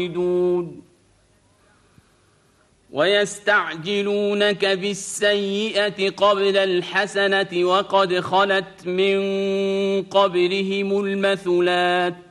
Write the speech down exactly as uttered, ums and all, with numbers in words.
ويستعجلونك بالسيئة قبل الحسنة وقد خلت من قبلهم المثلات